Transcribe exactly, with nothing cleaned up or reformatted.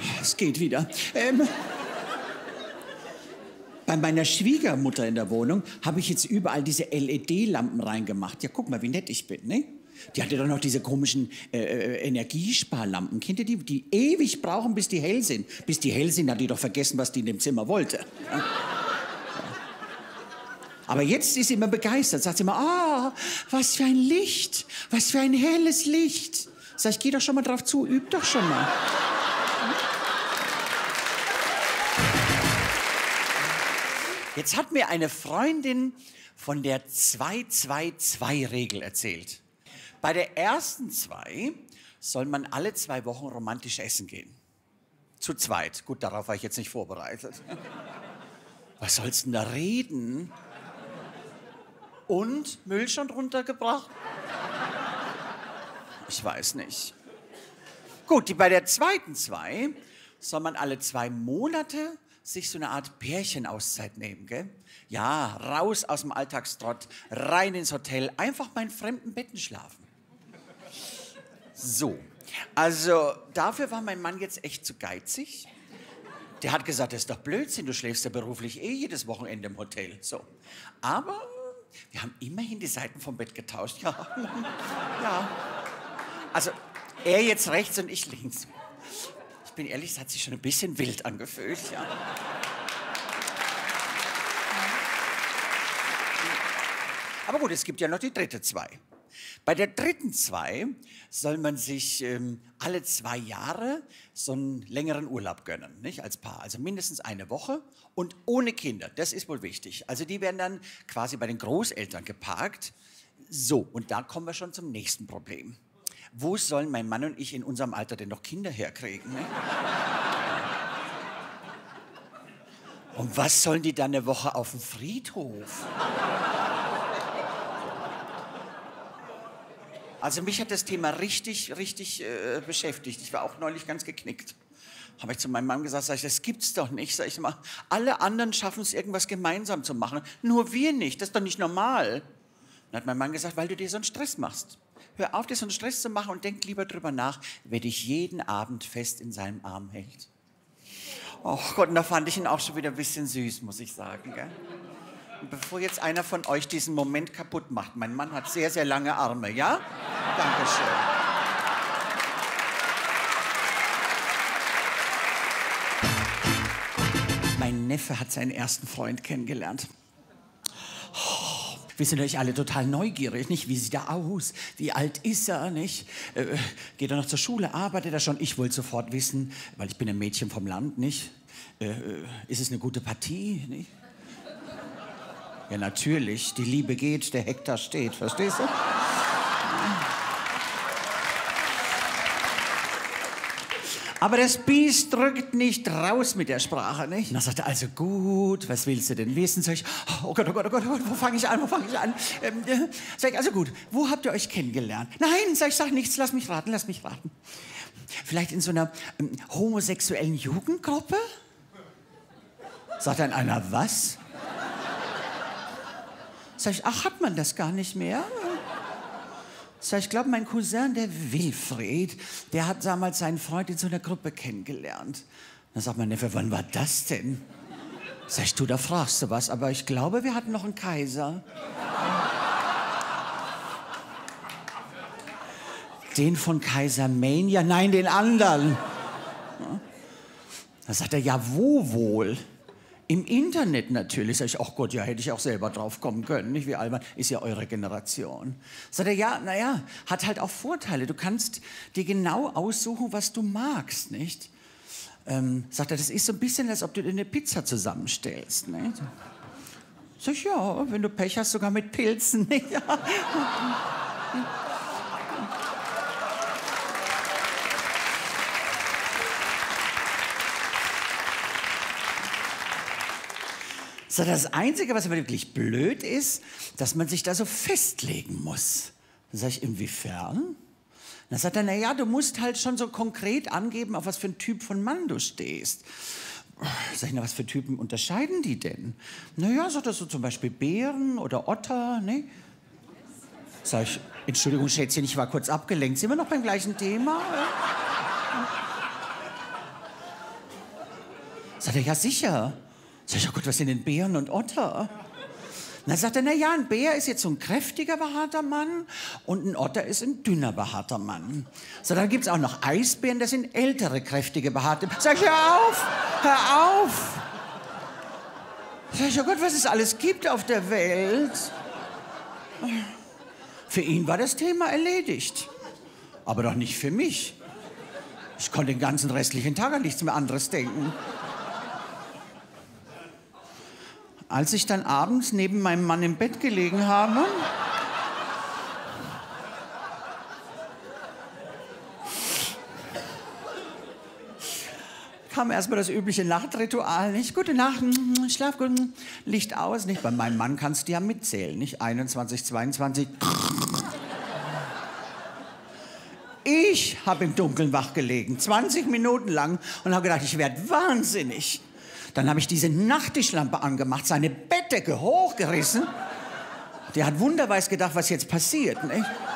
Es geht wieder. Ähm, bei meiner Schwiegermutter in der Wohnung habe ich jetzt überall diese L E D-Lampen reingemacht. Ja, guck mal, wie nett ich bin, ne? Die hatte doch noch diese komischen äh, Energiesparlampen. Kennt ihr die? Die ewig brauchen, bis die hell sind. Bis die hell sind, hat die doch vergessen, was die in dem Zimmer wollte. Ja? Ja. Aber jetzt ist sie immer begeistert. Sagt sie immer, ah, was für ein Licht. Was für ein helles Licht. Sag ich, geh doch schon mal drauf zu, üb doch schon mal. Jetzt hat mir eine Freundin von der zwei zwei zwei Regel erzählt. Bei der ersten zwei soll man alle zwei Wochen romantisch essen gehen. Zu zweit. Gut, darauf war ich jetzt nicht vorbereitet. Was soll's denn da reden? Und Müll schon runtergebracht? Ich weiß nicht. Gut, die, bei der zweiten zwei soll man alle zwei Monate sich so eine Art Pärchenauszeit nehmen, gell? Ja, raus aus dem Alltagstrott, rein ins Hotel, einfach mal in fremden Betten schlafen. So, also dafür war mein Mann jetzt echt zu geizig. Der hat gesagt, das ist doch Blödsinn, du schläfst ja beruflich eh jedes Wochenende im Hotel. So, aber wir haben immerhin die Seiten vom Bett getauscht. Ja, ja. Also er jetzt rechts und ich links. Ich bin ehrlich, es hat sich schon ein bisschen wild angefühlt. Ja. Aber gut, es gibt ja noch die dritte zwei. Bei der dritten zwei soll man sich ähm, alle zwei Jahre so einen längeren Urlaub gönnen, nicht, als Paar. Also mindestens eine Woche und ohne Kinder. Das ist wohl wichtig. Also die werden dann quasi bei den Großeltern geparkt. So, und da kommen wir schon zum nächsten Problem. Wo sollen mein Mann und ich in unserem Alter denn noch Kinder herkriegen? Ne? Und was sollen die dann eine Woche auf dem Friedhof? Also mich hat das Thema richtig, richtig äh, beschäftigt. Ich war auch neulich ganz geknickt. Habe ich zu meinem Mann gesagt, sag ich, das gibt's doch nicht. Sag ich mal, alle anderen schaffen es, irgendwas gemeinsam zu machen. Nur wir nicht, das ist doch nicht normal. Dann hat mein Mann gesagt, weil du dir so einen Stress machst. Hör auf, dir so einen Stress zu machen und denk lieber drüber nach, wer dich jeden Abend fest in seinem Arm hält. Oh Gott, und da fand ich ihn auch schon wieder ein bisschen süß, muss ich sagen. Gell? Und bevor jetzt einer von euch diesen Moment kaputt macht, mein Mann hat sehr, sehr lange Arme, ja? Dankeschön. Mein Neffe hat seinen ersten Freund kennengelernt. Oh, wir sind euch alle total neugierig, nicht? Wie sieht er aus? Wie alt ist er, nicht? Äh, geht er noch zur Schule? Arbeitet er schon? Ich wollte sofort wissen, weil ich bin ein Mädchen vom Land, nicht? Äh, ist es eine gute Partie, nicht? Ja, natürlich. Die Liebe geht, der Hektar steht. Verstehst du? Aber das Biest drückt nicht raus mit der Sprache, nicht? Und dann sagt er, also gut, was willst du denn wissen? Sag ich, oh Gott, oh Gott, oh Gott, wo fange ich an, wo fange ich an? Ähm, äh, sag ich, also gut, wo habt ihr euch kennengelernt? Nein, sag ich, sag nichts, lass mich raten, lass mich raten. Vielleicht in so einer ähm, homosexuellen Jugendgruppe? Sagt dann einer, was? Sag ich, ach, hat man das gar nicht mehr? Sag ich, glaube, mein Cousin, der Wilfried, der hat damals seinen Freund in so einer Gruppe kennengelernt. Dann sagt mein Neffe, wann war das denn? Sag ich, du, da fragst du was, aber ich glaube, wir hatten noch einen Kaiser. Den von Kaiser Mania? Nein, den anderen. Da sagt er, ja, wo wohl? Im Internet natürlich. Sag ich, ach Gott, ja, hätte ich auch selber drauf kommen können. Nicht wie albern, ist ja eure Generation. Sagt er, ja, naja, hat halt auch Vorteile. Du kannst dir genau aussuchen, was du magst, nicht? Ähm, sagt er, das ist so ein bisschen, als ob du dir eine Pizza zusammenstellst, nicht? Sag ich, ja, wenn du Pech hast, sogar mit Pilzen, nicht? Ja. So, das Einzige, was aber wirklich blöd ist, dass man sich da so festlegen muss. Dann sage ich, inwiefern? Dann sagt er, naja, du musst halt schon so konkret angeben, auf was für ein Typ von Mann du stehst. Sag ich, na, was für Typen unterscheiden die denn? Naja, sagt er so zum Beispiel Bären oder Otter, ne? Sag ich, Entschuldigung, Schätzchen, ich war kurz abgelenkt. Sind wir noch beim gleichen Thema? Sagt er, ja sicher. Sag ich, oh Gott, was sind denn Bären und Otter? Und dann sagt er, na ja, ein Bär ist jetzt so ein kräftiger, behaarter Mann und ein Otter ist ein dünner, behaarter Mann. So, dann gibt es auch noch Eisbären, das sind ältere, kräftige, behaarte. Sag ich, hör auf, hör auf. Sag ich, oh Gott, was es alles gibt auf der Welt. Für ihn war das Thema erledigt. Aber doch nicht für mich. Ich konnte den ganzen restlichen Tag an nichts mehr anderes denken. Als ich dann abends neben meinem Mann im Bett gelegen habe, kam erstmal das übliche Nachtritual, nicht? Gute Nacht, schlaf gut, Licht aus, nicht? Bei meinem Mann kannst du ja mitzählen, nicht? einundzwanzig, zweiundzwanzig. Ich habe im Dunkeln wach gelegen, zwanzig Minuten lang und habe gedacht, ich werde wahnsinnig. Dann habe ich diese Nachttischlampe angemacht, seine Bettdecke hochgerissen. Der hat wunderweiß gedacht, was jetzt passiert, nicht?